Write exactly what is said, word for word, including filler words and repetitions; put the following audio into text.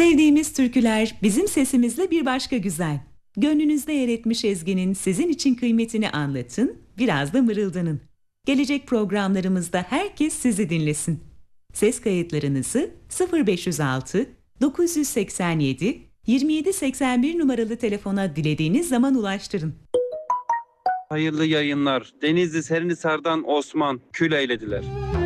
Sevdiğimiz türküler bizim sesimizle bir başka güzel. Gönlünüzde yer etmiş ezginin sizin için kıymetini anlatın, biraz da mırıldanın. Gelecek programlarımızda herkes sizi dinlesin. Ses kayıtlarınızı sıfır beş yüz altı dokuz yüz seksen yedi yirmi yedi seksen bir numaralı telefona dilediğiniz zaman ulaştırın. Hayırlı yayınlar. Denizli Serinhisar'dan Osman Küleylediler.